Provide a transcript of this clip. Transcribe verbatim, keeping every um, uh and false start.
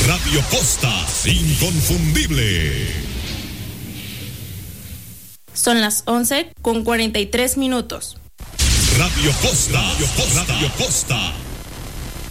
Radio Costa, inconfundible. Son las once con cuarenta y tres minutos. Radio Costa, Radio Costa, Radio Costa.